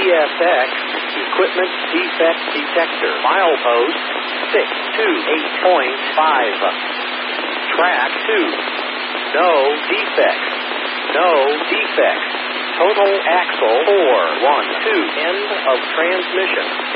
EFX, Equipment Defect Detector. Milepost 628.5. Track 2. No defects. No defects. Total axle 412. End of transmission.